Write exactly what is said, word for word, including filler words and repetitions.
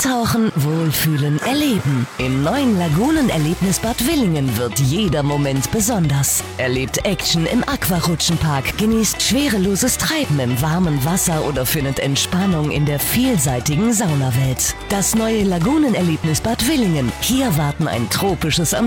Eintauchen, wohlfühlen, erleben. Im neuen Lagunenerlebnisbad Willingen wird jeder Moment besonders. Erlebt Action im Aquarutschenpark, genießt schwereloses Treiben im warmen Wasser oder findet Entspannung in der vielseitigen Saunawelt. Das neue Lagunenerlebnisbad Willingen. Hier warten ein tropisches